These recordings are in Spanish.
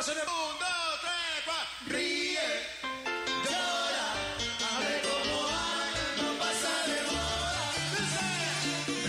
Pásale. 1, 2, 3, 4. Ríe, llora, hable como habla, no pasa de moda.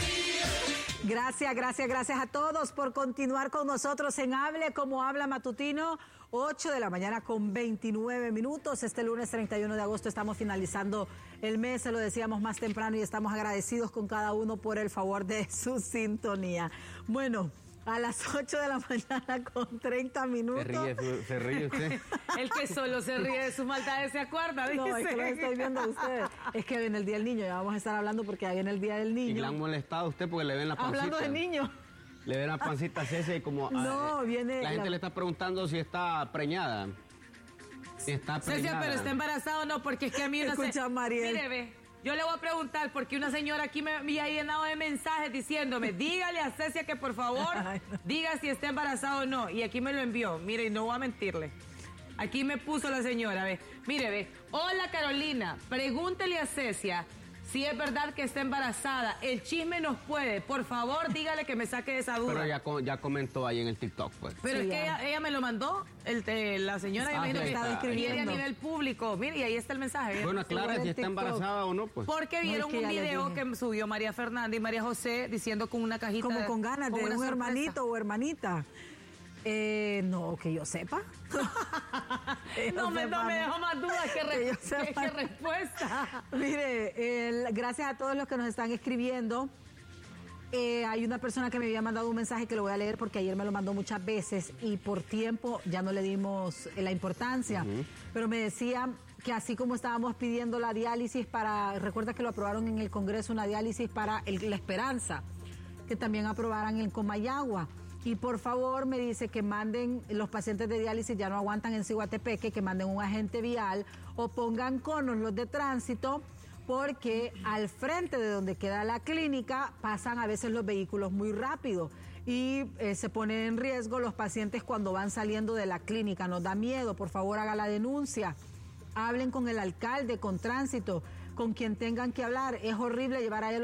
Ríe. Gracias a todos por continuar con nosotros en Hable Como Habla Matutino, 8 de la mañana con 29 minutos. Este lunes 31 de agosto estamos finalizando el mes, se lo decíamos más temprano y estamos agradecidos con cada uno por el favor de su sintonía. Bueno, a las 8 de la mañana con 30 minutos. Se ríe usted. El que solo se ríe de sus maldades se acuerda, dice. No, es que lo estoy viendo a ustedes. Es que viene el Día del Niño, ya vamos a estar hablando porque ya viene el Día del Niño. Y le han molestado a usted porque le ven la pancita. Hablando de niños. Le ven la pancita a Ceci como... No, viene... La gente le está preguntando si está preñada. Si está preñada. Cecia, pero está embarazada o no, porque es que a mí... Escucha, Mariel. Mire, ve, yo le voy a preguntar, porque una señora aquí me había llenado de mensajes diciéndome, dígale a Cecia que por favor diga si está embarazada o no. Y aquí me lo envió, mire, y no voy a mentirle. Aquí me puso la señora, ve. Mire, ve. Hola, Carolina, pregúntele a Cecia si es verdad que está embarazada. El chisme nos puede. Por favor, dígale que me saque de esa duda. Pero ya comentó ahí en el TikTok, pues. Pero sí, es que ella me lo mandó, la señora, imagino que estaba escribiendo a nivel público. Mire, y ahí está el mensaje. Bueno, aclara si está embarazada o no, pues. Porque vieron No, es que un ya video les dije. que subió María Fernanda y María José diciendo con una cajita. Como con ganas de una un sorpresa. hermanito o hermanita. No, que yo sepa. No me dejó más dudas que sepa. respuesta. Mire, gracias a todos los que nos están escribiendo. Hay una persona que me había mandado un mensaje que lo voy a leer porque ayer me lo mandó muchas veces y por tiempo ya no le dimos la importancia. Pero me decía que así como estábamos pidiendo la diálisis recuerda que lo aprobaron en el Congreso, una diálisis para La Esperanza, que también aprobaran en Comayagua. Y por favor me dice que manden, los pacientes de diálisis ya no aguantan en Ciguatepeque, que manden un agente vial o pongan conos los de tránsito, porque al frente de donde queda la clínica pasan a veces los vehículos muy rápido y se ponen en riesgo los pacientes cuando van saliendo de la clínica. Nos da miedo, por favor haga la denuncia. Hablen con el alcalde, con tránsito, con quien tengan que hablar. Es horrible llevar a ellos